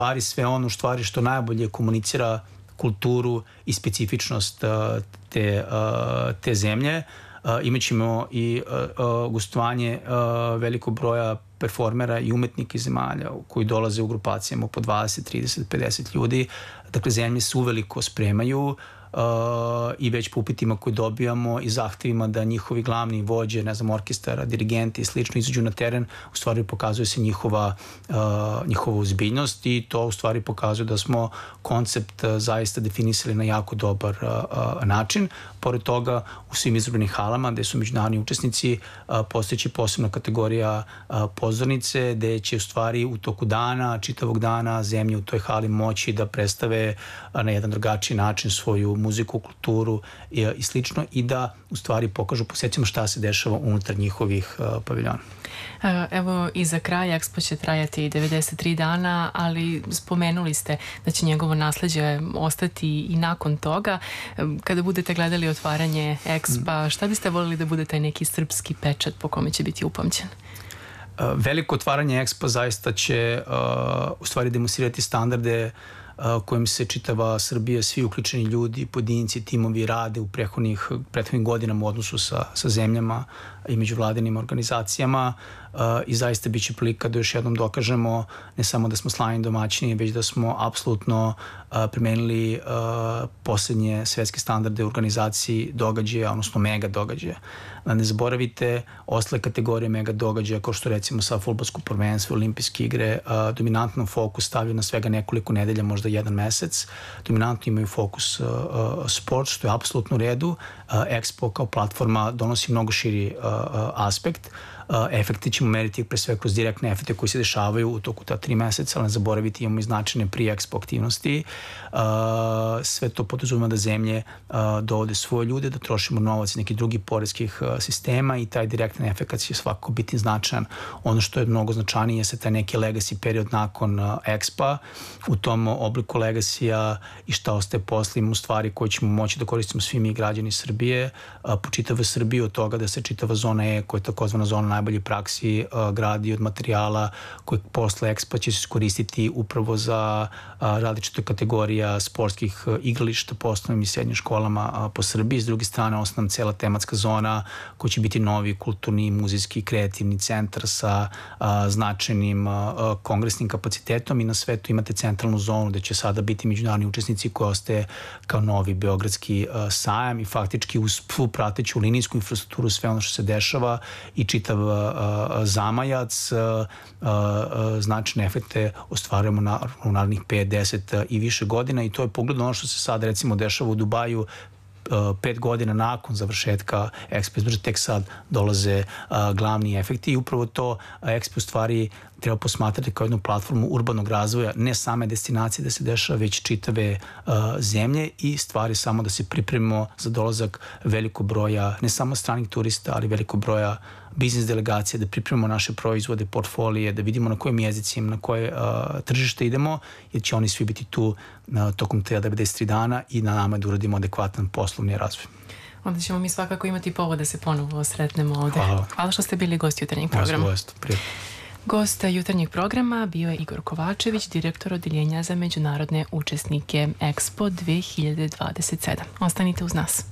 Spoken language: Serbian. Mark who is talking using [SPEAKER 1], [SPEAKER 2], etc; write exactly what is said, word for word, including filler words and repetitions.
[SPEAKER 1] stvari sve ono stvari što najbolje komunicira kulturu i specifičnost te, te zemlje. Imaćemo i gostovanje velikog broja performera i umetnika iz zemalja koji dolaze u grupacijama po dvadeset, trideset, pedeset ljudi. Dakle, zemlje se uveliko spremaju Uh, i već po upitima koje dobijamo i zahtevima da njihovi glavni vođe, ne znam, orkestara, dirigenti i slično izađu na teren, u stvari pokazuje se njihova, uh, njihova uzbiljnost i to u stvari pokazuje da smo koncept uh, zaista definisali na jako dobar uh, uh, način. Pored toga, u svim izložbenim halama gde su međunarodni učesnici uh, postojeći posebna kategorija uh, pozornice, gde će u stvari u toku dana, čitavog dana zemlje u toj hali moći da predstave uh, na jedan drugačiji način svoju muziku, kulturu i, i slično i da u stvari pokažu posjećama šta se dešava unutar njihovih uh, paviljona.
[SPEAKER 2] Evo i za kraj Expo će trajati devedeset tri dana, ali spomenuli ste da će njegovo nasleđe ostati i nakon toga. Kada budete gledali otvaranje Expa, šta biste voljeli da bude taj neki srpski pečat po kome će biti upamćen?
[SPEAKER 1] Veliko otvaranje Expo zaista će uh, u stvari demonstrirati standarde kojim se čitava Srbija, svi uključeni ljudi, pojedinci, timovi rade u prethodnih, prethodnih godinama u odnosu sa, sa zemljama i međuvladinim organizacijama uh, i zaista bit će prilika da još jednom dokažemo ne samo da smo slavni domaćini, već da smo apsolutno uh, primenili uh, poslednje svetske standarde u organizaciji događaja, odnosno mega događaja. Ne zaboravite ostale kategorije mega događaja, kao što recimo sa fudbalsko prvenstvo, olimpijske igre, uh, dominantno fokus stavio na svega nekoliko nedelja, možda jedan mesec. Dominantno imaju fokus uh, uh, sport, što je apsolutno u redu. Uh, Expo kao platforma donosi mnogo širi uh, aspekt. Efekte ćemo meriti pre sve kroz direktne efekte koji se dešavaju u toku ta tri meseca, ali ne zaboraviti imamo i značajne prije-expo aktivnosti. Sve to podrazumeva da zemlje dovode svoje ljude, da trošimo novac i nekih drugih poreskih sistema i taj direktan efekt će svakako biti značajan. Ono što je mnogo značajnije je se taj neki legacy period nakon Expa. U tom obliku legacy-a i šta ostaje posle imamo stvari koje ćemo moći da koristimo svi mi građani Srbije, po čitavoj Srbiji, od toga da se čitava zona E, koja je takozvana zona najbolje praksi, uh, gradi od materijala koji posle Expo će se iskoristiti upravo za uh, različite kategorija sportskih uh, igrališta po osnovnim i srednjim školama uh, po Srbiji. S druge strane, osnovna cela tematska zona koja će biti novi kulturni, muzejski, kreativni centar sa uh, značajnim uh, kongresnim kapacitetom i na svetu imate centralnu zonu gde će sada biti međunarodni učesnici koji ostaje kao novi beogradski uh, sajam i faktički uz svu prateću linijsku infrastrukturu sve ono što se dešava i čitav zamajac, značajne efekte ostvarujemo na, u narednih pet, deset i više godina i to je pogled ono što se sad recimo dešava u Dubaju pet godina nakon završetka Expo, znači tek sad dolaze glavni efekti i upravo to Expo stvari treba posmatrati kao jednu platformu urbanog razvoja, ne same destinacije da se dešava, već čitave uh, zemlje i stvari samo da se pripremimo za dolazak velikog broja, ne samo stranih turista, ali velikog broja biznis delegacije, da pripremimo naše proizvode, portfolije, da vidimo na kojim jezicima, na koje uh, tržište idemo, jer će oni svi biti tu uh, tokom te devedeset tri dana i na nama da uradimo adekvatan poslovni razvoj.
[SPEAKER 2] Onda ćemo mi svakako imati povod da se ponovo sretnemo ovde.
[SPEAKER 1] Hvala.
[SPEAKER 2] Hvala što ste bili gost jutarnjeg programa.
[SPEAKER 1] Hvala što prijatno.
[SPEAKER 2] Gost jutarnjeg programa bio je Igor Kovačević, direktor Odeljenja za međunarodne učesnike Expo dve hiljade dvadeset sedam. Ostanite uz nas.